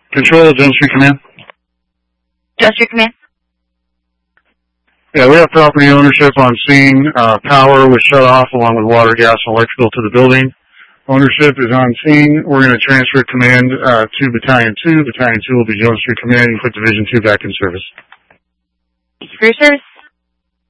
Control, Jones Street Command. Jones Street Command. Yeah, we have property ownership on scene. Power was shut off along with water, gas, and electrical to the building. Ownership is on scene. We're going to transfer command to Battalion 2. Battalion 2 will be Jones Street Command. You put Division 2 back in service. Thank you for your service.